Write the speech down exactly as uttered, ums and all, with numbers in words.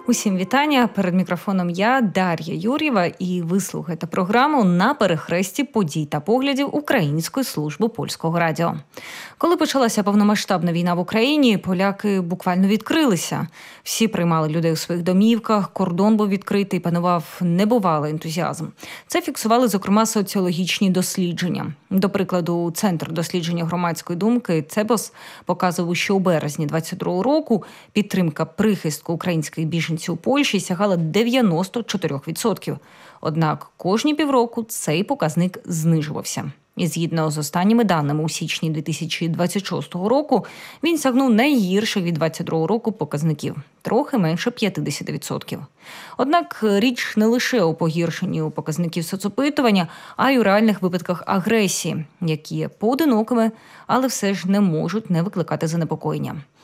Усім вітання. Перед мікрофоном я, Дар'я Юр'єва, і ви слухаєте програму «На перехресті подій та поглядів Української служби польського радіо». Коли почалася повномасштабна війна в Україні, поляки буквально відкрилися. Всі приймали людей у своїх домівках, кордон був відкритий, панував небувалий ентузіазм. Це фіксували, зокрема, соціологічні дослідження. До прикладу, Центр дослідження громадської думки «Цебос» показував, що у березні двадцять другого року підтримка прихистку українських біженців у Польщі сягала дев'яносто чотири відсотки. Однак кожні півроку цей показник знижувався. І згідно з останніми даними у січні дві тисячі двадцять шостого року, він сягнув найгірших від двадцять другого року показників – трохи менше п'ятдесят відсотків. Однак річ не лише у погіршенні у показників соцопитування, а й у реальних випадках агресії, які є поодинокими, але все ж не можуть не викликати занепокоєння.